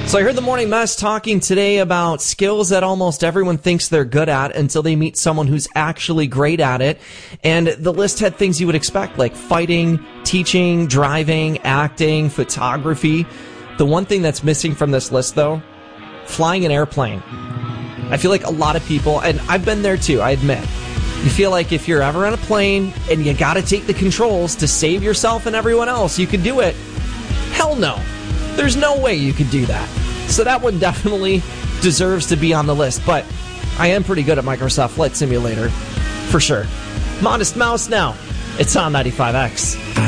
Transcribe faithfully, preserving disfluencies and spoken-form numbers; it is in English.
So I heard the Morning Mess talking today about skills that almost everyone thinks they're good at until they meet someone who's actually great at it. And the list had things you would expect, like fighting, teaching, driving, acting, photography. The one thing that's missing from this list, though, flying an airplane. I feel like a lot of people, and I've been there too, I admit, you feel like if you're ever on a plane and you got to take the controls to save yourself and everyone else, you can do it. Hell no. There's no way you could do that. So that one definitely deserves to be on the list. But I am pretty good at Microsoft Flight Simulator, for sure. Modest Mouse now. It's on ninety-five X.